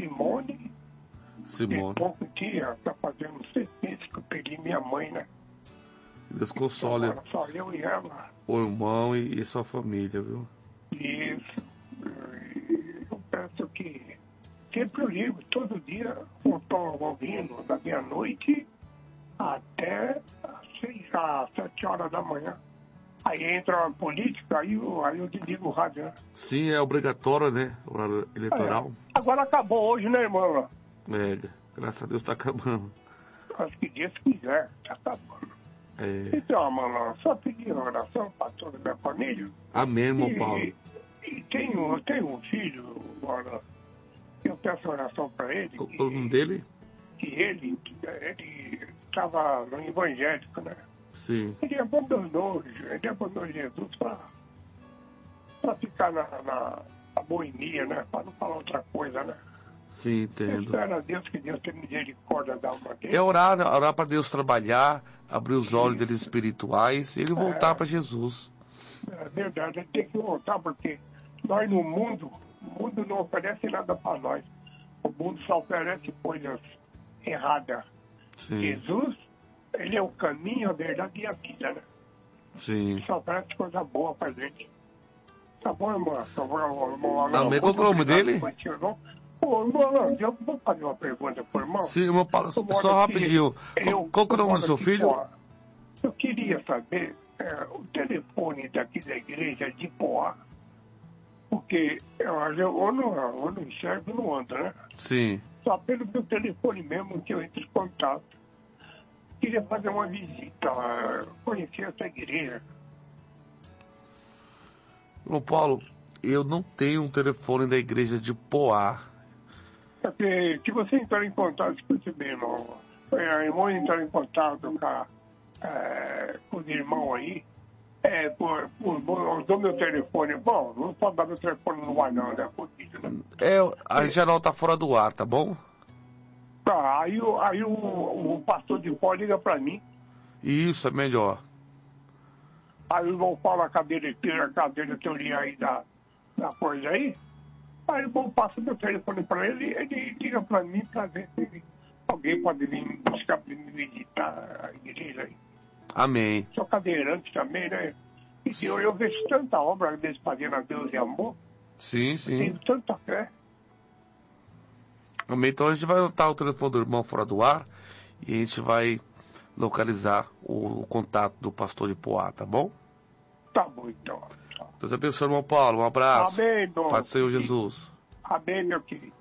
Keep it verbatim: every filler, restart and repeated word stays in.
Simone. Simone. Tem pouco dia, está fazendo seis meses que eu perdi minha mãe, né? Deus console Agora só eu e ela. o irmão e, e sua família, viu? Isso. Eu penso que sempre eu ligo, todo dia eu estou ouvindo da meia-noite até às seis, às sete horas da manhã. Aí entra a política, aí eu, aí eu desligo o rádio, né? Sim, é obrigatório, né? Horário eleitoral. É. Agora acabou hoje, né, irmão? É, graças a Deus tá acabando. Acho que Deus quiser, tá acabando. É. Então, mano, só pedir oração para toda a minha família. Amém, irmão E, Paulo. e tenho, eu tenho um filho, agora, eu peço oração para ele. Qual o nome dele? Que ele, ele estava no evangélico, né? Sim. Ele abandonou, ele abandonou Jesus para ficar na, na, na boemia, né? Para não falar outra coisa, né? Sim, entendo. Espero a Deus que Deus tenha misericórdia da alma dele. É orar, orar para Deus trabalhar, abrir os olhos dele espirituais e ele voltar É. para Jesus. É verdade, ele tem que voltar, porque nós no mundo, o mundo não oferece nada para nós. O mundo só oferece coisas erradas. Sim. Jesus, ele é o caminho, a verdade e a vida, né? Sim. Ele só oferece coisa boa pra gente. Tá bom, irmão? Tá bom, irmão? Amém. Qual é o nome dele? Pô, irmão, eu vou fazer uma pergunta pro irmão. Sim, irmão Paulo, só rapidinho. Eu, Qual, qual é o nome do seu filho? Poá. Eu queria saber é, o telefone daqui da igreja de Poá, porque eu, eu, não, eu não enxergo, não ando, né? Sim. Só pelo meu telefone mesmo que eu entro em contato. Queria fazer uma visita, conhecer essa igreja. Irmão Paulo, eu não tenho um telefone da igreja de Poá. Porque se você entrar em contato, escute bem, irmão. É, irmão entrar em contato com, a, é, com os irmãos aí, é, por, por, por, eu dou meu telefone. Bom, não pode dar meu telefone no ar, não, né? Porque, né? É, a geral tá fora do ar, tá bom? Tá, aí, o- aí o, o pastor de pó liga pra mim. Isso, é melhor. Aí o irmão fala a cadeira, a cadeira teoria aí da, da coisa aí. Aí o irmão passa meu telefone pra ele, ele liga pra mim pra ver se alguém pode vir me buscar pra me visitar a igreja aí. Amém. Sou cadeirante também, né? E eu, eu vejo tanta obra deles fazendo a Deus e amor, Sim, sim. tenho tanta fé. Amém. Então a gente vai botar o telefone do irmão fora do ar e a gente vai localizar o, o contato do pastor de Poá, tá bom? Tá bom, então. Deus abençoe, irmão Paulo. Um abraço. Amém, irmão. Paz do Senhor Jesus. Amém, meu querido.